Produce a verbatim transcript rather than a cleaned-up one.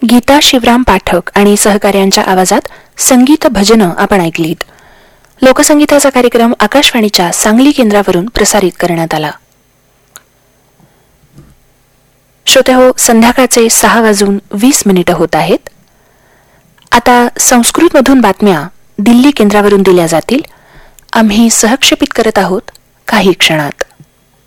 गीता शिवराम पाठक आणि सहकाऱ्यांच्या आवाजात संगीत भजनं आपण ऐकलीत. लोकसंगीताचा कार्यक्रम आकाशवाणीच्या सांगली केंद्रावरून प्रसारित करण्यात आला. श्रोत्याहो, संध्याकाळचे सहा वाजून वीस मिनिटं होत आहेत. आता संस्कृतमधून बातम्या दिल्ली केंद्रावरून दिल्या जातील. आम्ही सहक्षेपित करत आहोत काही क्षणात.